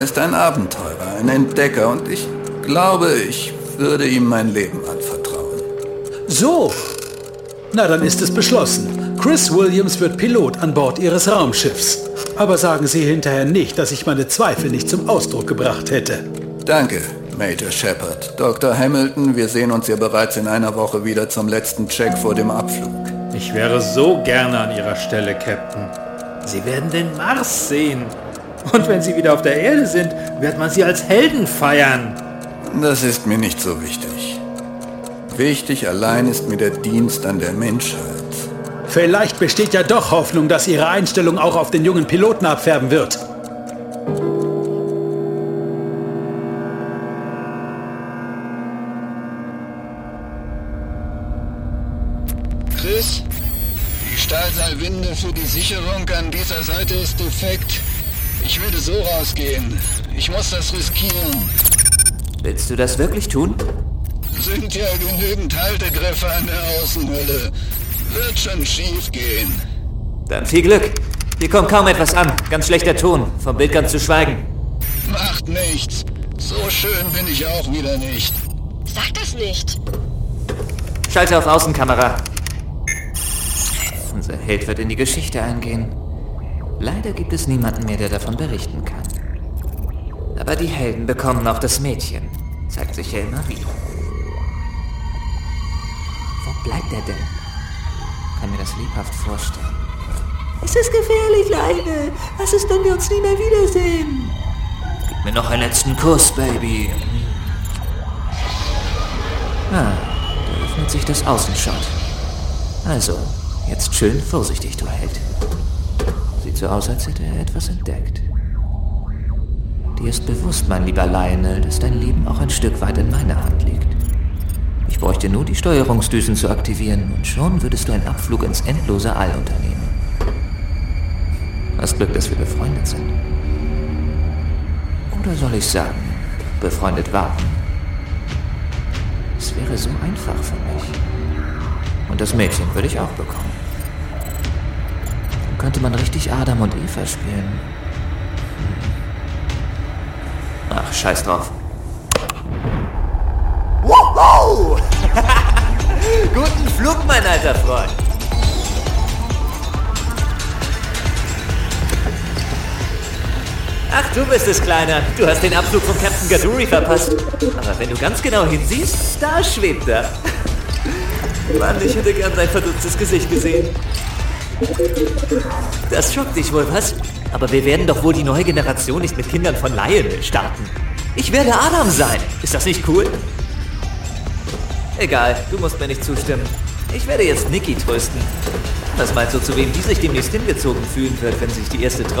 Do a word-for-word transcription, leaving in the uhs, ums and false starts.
ist ein Abenteurer, ein Entdecker und ich glaube, ich würde ihm mein Leben anvertrauen. So, na dann ist es beschlossen. Chris Williams wird Pilot an Bord Ihres Raumschiffs. Aber sagen Sie hinterher nicht, dass ich meine Zweifel nicht zum Ausdruck gebracht hätte. Danke, Major Shepard. Doktor Hamilton, wir sehen uns ja bereits in einer Woche wieder zum letzten Check vor dem Abflug. Ich wäre so gerne an Ihrer Stelle, Captain. Sie werden den Mars sehen. Und wenn Sie wieder auf der Erde sind, wird man Sie als Helden feiern. Das ist mir nicht so wichtig. Wichtig allein ist mir der Dienst an der Menschheit. Vielleicht besteht ja doch Hoffnung, dass Ihre Einstellung auch auf den jungen Piloten abfärben wird. Chris, die Stahlseilwinde für die Sicherung an dieser Seite ist defekt. Ich würde so rausgehen. Ich muss das riskieren. Willst du das wirklich tun? Sind ja genügend Haltegriffe an der Außenhülle. Wird schon schief gehen. Dann viel Glück. Hier kommt kaum etwas an. Ganz schlechter Ton. Vom Bild ganz zu schweigen. Macht nichts. So schön bin ich auch wieder nicht. Sag das nicht. Schalte auf Außenkamera. Unser Held wird in die Geschichte eingehen. Leider gibt es niemanden mehr, der davon berichten kann. Aber die Helden bekommen auch das Mädchen. Zeigt sich ja immer wieder. Wo bleibt er denn? Ich kann mir das lebhaft vorstellen. Es ist gefährlich, Leine. Was ist, wenn wir uns nie mehr wiedersehen? Gib mir noch einen letzten Kuss, Baby. Ah, da öffnet sich das Außenschott. Also, jetzt schön vorsichtig, du Held. Sieht so aus, als hätte er etwas entdeckt. Dir ist bewusst, mein lieber Lionel, dass dein Leben auch ein Stück weit in meiner Hand liegt. Ich bräuchte nur die Steuerungsdüsen zu aktivieren und schon würdest du einen Abflug ins endlose All unternehmen. Hast Glück, dass wir befreundet sind. Oder soll ich sagen, befreundet warten? Es wäre so einfach für mich. Und das Mädchen würde ich auch bekommen. Dann könnte man richtig Adam und Eva spielen. Ach, scheiß drauf. Wuhu! Guten Flug, mein alter Freund. Ach, du bist es, Kleiner. Du hast den Abflug von Captain Gaduri verpasst. Aber wenn du ganz genau hinsiehst, da schwebt er. Mann, ich hätte gern sein verdutztes Gesicht gesehen. Das schockt dich wohl, was? Aber wir werden doch wohl die neue Generation nicht mit Kindern von Lionel starten. Ich werde Adam sein. Ist das nicht cool? Egal, du musst mir nicht zustimmen. Ich werde jetzt Nikki trösten. Was meinst du, zu wem die sich demnächst hingezogen fühlen wird, wenn sich die erste Trau